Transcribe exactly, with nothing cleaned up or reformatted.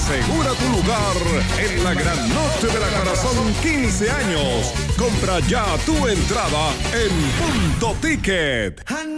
Asegura tu lugar en la gran noche de la Corazón quince años. Compra ya tu entrada en Punto Ticket.